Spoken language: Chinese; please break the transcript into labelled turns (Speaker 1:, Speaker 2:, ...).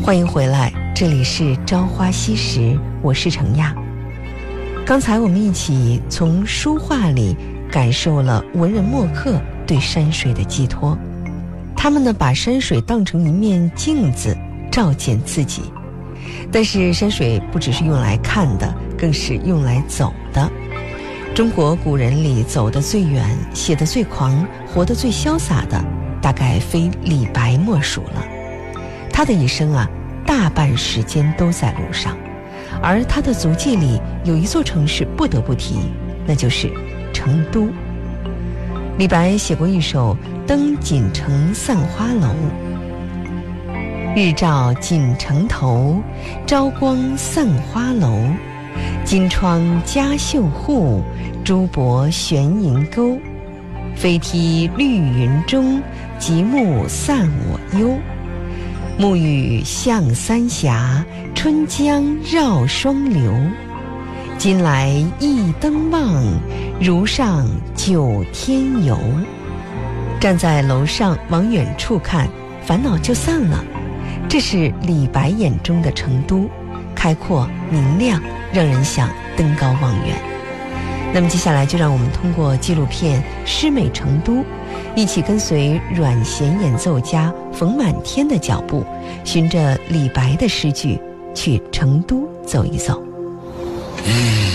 Speaker 1: 欢迎回来，这里是朝花夕拾，我是程亚。刚才我们一起从书画里感受了文人墨客对山水的寄托，他们呢把山水当成一面镜子，照见自己。但是山水不只是用来看的，更是用来走的。中国古人里走得最远、写得最狂、活得最潇洒的，大概非李白莫属了。他的一生啊，大半时间都在路上，而他的足迹里有一座城市不得不提，那就是成都。李白写过一首《登锦城散花楼》：日照锦城头，朝光散花楼。金窗佳绣户，朱箔悬银钩。飞梯绿云中，极目散我忧。暮雨向三峡，春江绕双流。今来一登望，如上九天游。站在楼上往远处看，烦恼就散了。这是李白眼中的成都，开阔明亮，让人想登高望远。那么接下来就让我们通过纪录片《诗美成都》，一起跟随阮弦演奏家冯满天的脚步，循着李白的诗句去成都走一走。